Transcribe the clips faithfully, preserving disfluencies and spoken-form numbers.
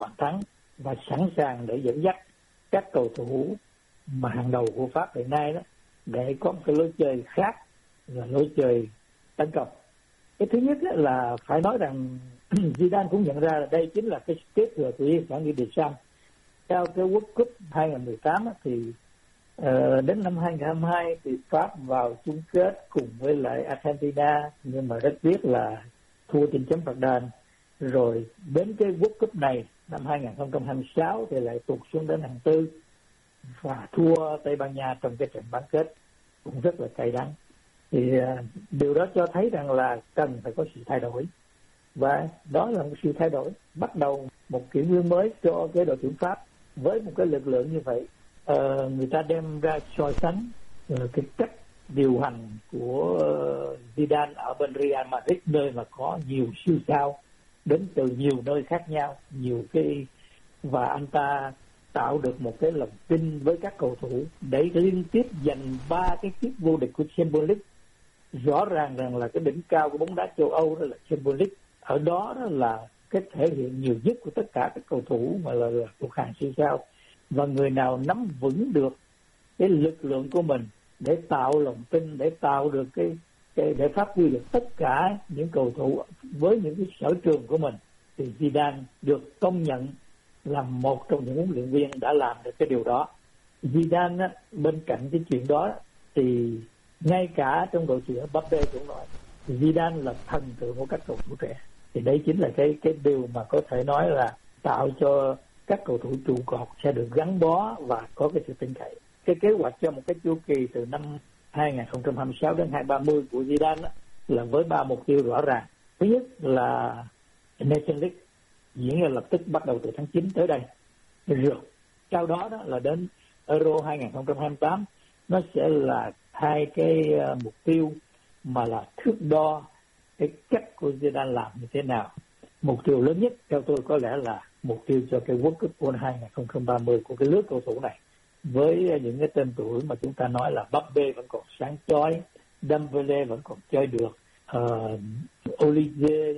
bàn thắng và sẵn sàng để dẫn dắt các cầu thủ mà hàng đầu của Pháp hiện nay đó để có một cái lối chơi khác là lối chơi tấn công. Cái thứ nhất là phải nói rằng Zidane cũng nhận ra là đây chính là cái kế thừa của Didier Deschamps. Theo cái World Cup hai không một tám thì uh, đến năm hai không hai hai thì Pháp vào chung kết cùng với lại Argentina, nhưng mà rất tiếc là thua trên chấm phạt đền. Rồi đến cái World Cup này năm hai không hai sáu thì lại tụt xuống đến hạng tư và thua Tây Ban Nha trong cái trận bán kết cũng rất là cay đắng. Thì uh, điều đó cho thấy rằng là cần phải có sự thay đổi, và đó là một sự thay đổi bắt đầu một kỷ nguyên mới cho cái đội tuyển Pháp. Với một cái lực lượng như vậy, uh, người ta đem ra so sánh uh, cái cách điều hành của uh, Zidane ở bên Real Madrid, nơi mà có nhiều siêu sao đến từ nhiều nơi khác nhau, nhiều cái, và anh ta tạo được một cái lòng tin với các cầu thủ để liên tiếp giành ba cái chức vô địch của Champions League. Rõ ràng rằng là cái đỉnh cao của bóng đá châu Âu đó là Champions League. Ở đó, đó là cái thể hiện nhiều nhất của tất cả các cầu thủ mà là, là thuộc hàng siêu sao, và người nào nắm vững được cái lực lượng của mình để tạo lòng tin, để tạo được cái, cái để phát huy được tất cả những cầu thủ với những cái sở trường của mình, thì Zidane được công nhận là một trong những huấn luyện viên đã làm được cái điều đó. Zidane á, bên cạnh cái chuyện đó thì ngay cả trong đội tuyển Mbappé cũng nói Zidane là thần tượng của các cầu thủ trẻ. Thì đấy chính là cái cái điều mà có thể nói là tạo cho các cầu thủ trụ cột sẽ được gắn bó và có cái sự tin cậy. Cái kế hoạch cho một cái chu kỳ từ năm hai không hai sáu đến hai không ba không của Zidane là với ba mục tiêu rõ ràng. Thứ nhất là Nations League diễn ra lập tức bắt đầu từ tháng chín tới đây. Rồi sau đó đó là đến Euro hai không hai tám, nó sẽ là hai cái mục tiêu mà là thước đo cái cách của Zidane làm như thế nào. Mục tiêu lớn nhất theo tôi có lẽ là mục tiêu cho cái World Cup World hai không ba không của cái lứa cầu thủ này, với những cái tên tuổi mà chúng ta nói là Mbappé vẫn còn sáng chói, Dembélé vẫn còn chơi được, uh, Olivier,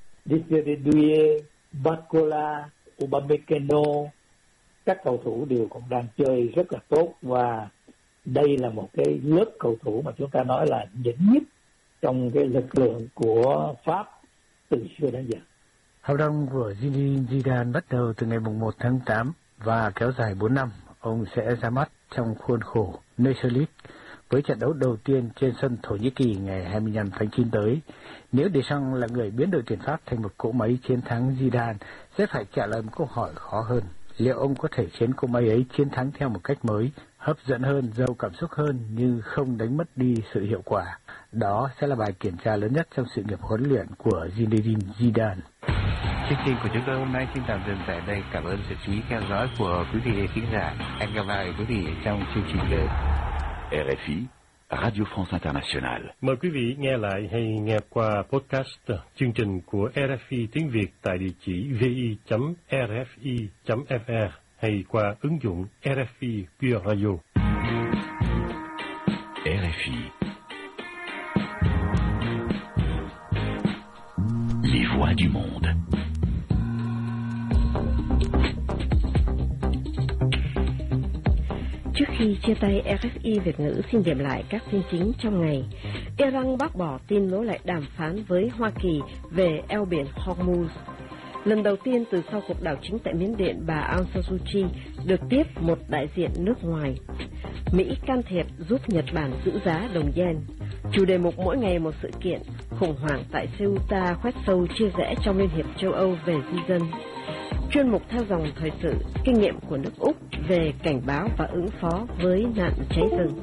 Desiree, Barcola, Upamecano, các cầu thủ đều còn đang chơi rất là tốt, và đây là một cái lớp cầu thủ mà chúng ta nói là đỉnh nhất trong cái lực lượng của Pháp từ xưa đến giờ. Hợp đồng của Zinedine Zidane bắt đầu từ ngày một tháng tám và kéo dài bốn năm. Ông sẽ ra mắt trong khuôn khổ Nations League với trận đấu đầu tiên trên sân Thổ Nhĩ Kỳ ngày hai mươi lăm tháng chín tới. Nếu Deschamps là người biến đội tuyển Pháp thành một cỗ máy chiến thắng, Zidane sẽ phải trả lời một câu hỏi khó hơn. Liệu ông có thể khiến cỗ máy ấy chiến thắng theo một cách mới, hấp dẫn hơn, giàu cảm xúc hơn nhưng không đánh mất đi sự hiệu quả? Đó sẽ là bài kiểm tra lớn nhất trong sự nghiệp huấn luyện của Zinedine Zidane. Chương trình của chúng tôi hôm nay xin tạm dừng tại đây. Cảm ơn sự chú ý theo dõi của quý vị khán giả. Hẹn gặp lại quý vị trong chương trình tới. rờ ép i, Radio France Internationale. Mời quý vị nghe lại hay nghe qua podcast chương trình của rờ ép i tiếng Việt tại địa chỉ vi chấm rfi chấm fr hay qua ứng dụng rờ ép i Pure Radio. rờ ép i. Les voix du monde. Trước khi chia tay, rờ ép i Việt ngữ xin điểm lại các tin chính trong ngày. Iran bác bỏ tin nối lại đàm phán với Hoa Kỳ về eo biển Hormuz. Lần đầu tiên từ sau cuộc đảo chính tại Miến Điện, bà Aung San Suu Kyi được tiếp một đại diện nước ngoài. Mỹ can thiệp giúp Nhật Bản giữ giá đồng yen. Chủ đề mục mỗi ngày một sự kiện, khủng hoảng tại Ceuta khoét sâu chia rẽ trong Liên hiệp châu Âu về di dân. Chuyên mục theo dòng thời sự, kinh nghiệm của nước Úc về cảnh báo và ứng phó với nạn cháy rừng.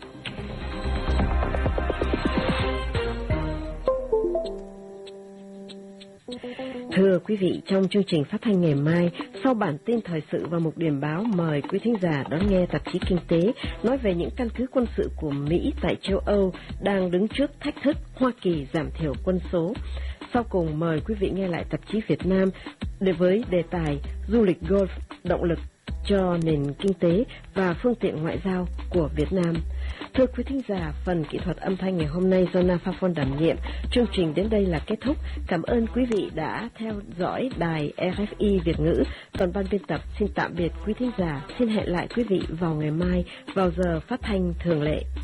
Thưa quý vị, trong chương trình phát thanh ngày mai, sau bản tin thời sự và mục điểm báo, mời quý thính giả đón nghe tạp chí Kinh tế nói về những căn cứ quân sự của Mỹ tại châu Âu đang đứng trước thách thức Hoa Kỳ giảm thiểu quân số. Sau cùng mời quý vị nghe lại tạp chí Việt Nam để với đề tài du lịch golf, động lực cho nền kinh tế và phương tiện ngoại giao của Việt Nam. Thưa quý thính giả, phần kỹ thuật âm thanh ngày hôm nay do Na Pha Phon đảm nhiệm. Chương trình đến đây là kết thúc. Cảm ơn quý vị đã theo dõi đài rờ ép i Việt ngữ. Toàn ban biên tập xin tạm biệt quý thính giả. Xin hẹn lại quý vị vào ngày mai vào giờ phát thanh thường lệ.